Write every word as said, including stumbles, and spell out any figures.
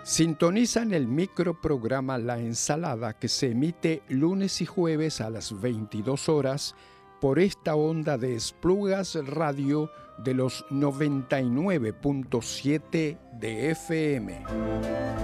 Sintonizan el microprograma La Ensalada, que se emite lunes y jueves a las veintidós horas por esta onda de Esplugas Radio de los noventa y nueve punto siete de F M.